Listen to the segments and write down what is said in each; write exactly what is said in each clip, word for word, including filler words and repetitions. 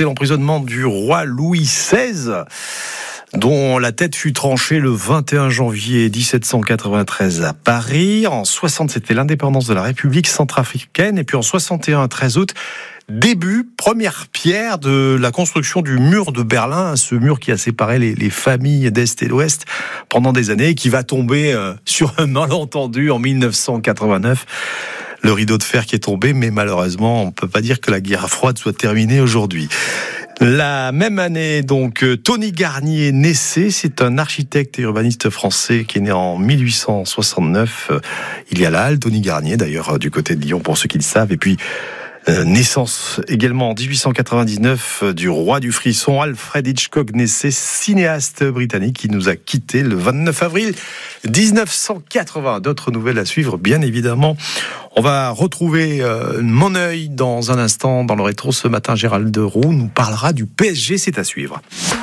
c'était l'emprisonnement du roi Louis seize, dont la tête fut tranchée le vingt et un janvier dix-sept cent quatre-vingt-treize à Paris. En soixante, c'était l'indépendance de la République centrafricaine. Et puis en soixante et un, treize août, début, première pierre de la construction du mur de Berlin, ce mur qui a séparé les, les familles d'Est et d'Ouest pendant des années et qui va tomber euh, sur un malentendu en mille neuf cent quatre-vingt-neuf. Le rideau de fer qui est tombé, mais malheureusement, on ne peut pas dire que la guerre froide soit terminée aujourd'hui. La même année, donc, Tony Garnier naissait. C'est un architecte et urbaniste français qui est né en mille huit cent soixante-neuf. Il y a là, Tony Garnier, d'ailleurs, du côté de Lyon, pour ceux qui le savent. Et puis, Euh, naissance également en dix-huit cent quatre-vingt-dix-neuf du roi du frisson, Alfred Hitchcock naissait, cinéaste britannique qui nous a quittés le vingt-neuf avril dix-neuf cent quatre-vingts. D'autres nouvelles à suivre, bien évidemment. On va retrouver euh, Mon œil dans un instant dans le rétro. Ce matin, Gérald Roux nous parlera du P S G, c'est à suivre.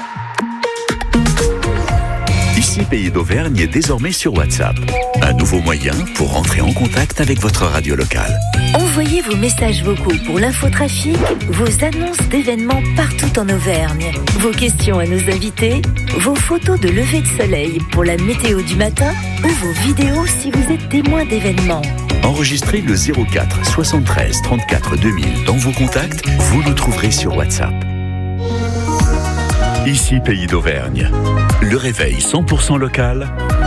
Ici Pays d'Auvergne est désormais sur WhatsApp. Un nouveau moyen pour rentrer en contact avec votre radio locale. Envoyez vos messages vocaux pour l'infotrafic, vos annonces d'événements partout en Auvergne, vos questions à nos invités, vos photos de lever de soleil pour la météo du matin ou vos vidéos si vous êtes témoin d'événements. Enregistrez le zéro quatre soixante-treize trente-quatre deux mille dans vos contacts, vous nous trouverez sur WhatsApp. Ici Pays d'Auvergne. Le réveil cent pour cent local.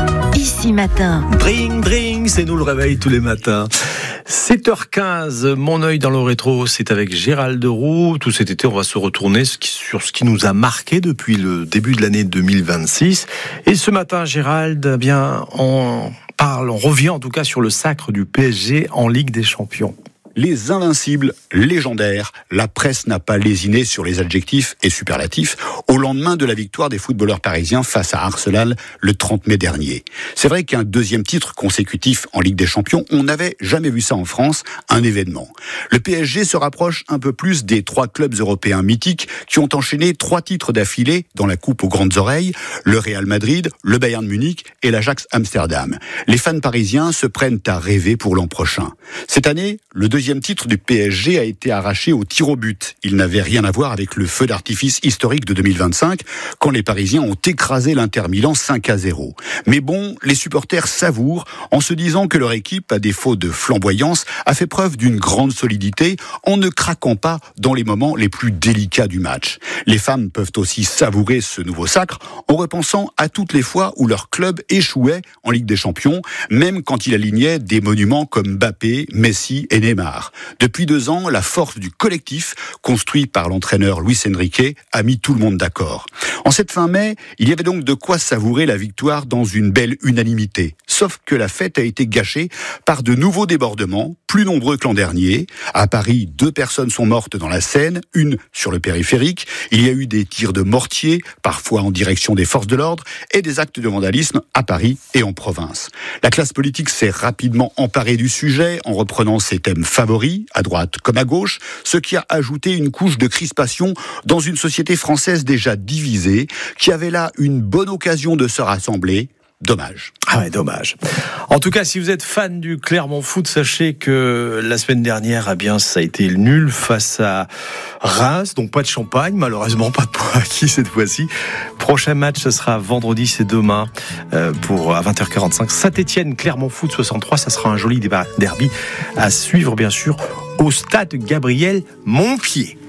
Ici matin. Dring, dring, c'est nous le réveil tous les matins. sept heures quinze, Mon œil dans le rétro, c'est avec Gérald Roux. Tout cet été, on va se retourner sur ce qui nous a marqué depuis le début de l'année deux mille vingt-six. Et ce matin, Gérald, eh bien, on parle, on revient en tout cas sur le sacre du P S G en Ligue des Champions. Les invincibles, légendaires, la presse n'a pas lésiné sur les adjectifs et superlatifs au lendemain de la victoire des footballeurs parisiens face à Arsenal le trente mai dernier. C'est vrai qu'un deuxième titre consécutif en Ligue des Champions, on n'avait jamais vu ça en France, un événement. Le P S G se rapproche un peu plus des trois clubs européens mythiques qui ont enchaîné trois titres d'affilée dans la coupe aux grandes oreilles, le Real Madrid, le Bayern Munich et l'Ajax Amsterdam. Les fans parisiens se prennent à rêver pour l'an prochain. Cette année, le deuxième Le deuxième titre du P S G a été arraché au tir au but. Il n'avait rien à voir avec le feu d'artifice historique de deux mille vingt-cinq, quand les Parisiens ont écrasé l'Inter Milan cinq à zéro. Mais bon, les supporters savourent en se disant que leur équipe, à défaut de flamboyance, a fait preuve d'une grande solidité en ne craquant pas dans les moments les plus délicats du match. Les femmes peuvent aussi savourer ce nouveau sacre en repensant à toutes les fois où leur club échouait en Ligue des Champions, même quand il alignait des monuments comme Mbappé, Messi et Neymar. Depuis deux ans, la force du collectif, construit par l'entraîneur Luis Enrique, a mis tout le monde d'accord. En cette fin mai, il y avait donc de quoi savourer la victoire dans une belle unanimité. Sauf que la fête a été gâchée par de nouveaux débordements, plus nombreux que l'an dernier. À Paris, deux personnes sont mortes dans la Seine, une sur le périphérique. Il y a eu des tirs de mortier, parfois en direction des forces de l'ordre, et des actes de vandalisme à Paris et en province. La classe politique s'est rapidement emparée du sujet en reprenant ses thèmes favoris, à droite comme à gauche, ce qui a ajouté une couche de crispation dans une société française déjà divisée, qui avait là une bonne occasion de se rassembler. Dommage. Ah ouais, dommage. En tout cas, si vous êtes fan du Clermont Foot, sachez que la semaine dernière, eh bien, ça a été le nul face à Reims. Donc pas de champagne, malheureusement, pas de points acquis cette fois-ci. Prochain match, ce sera vendredi, c'est demain, euh, pour à vingt heures quarante-cinq. Saint-Étienne, Clermont Foot soixante-trois, ça sera un joli débat derby à suivre, bien sûr, au stade Gabriel Montpied.